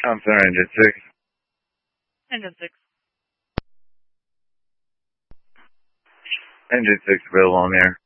I'm sorry, Engine 6. Engine 6. Engine 6 available on air.